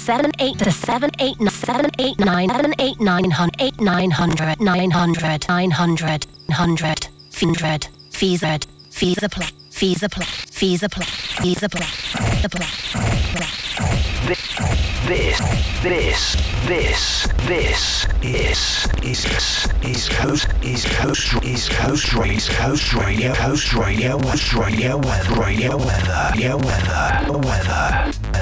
8 to 7 8 7 8 9 7 8 9 8 900 900 900 100 100 fees apply fees apply fees apply fees apply This is Coast Radio weather.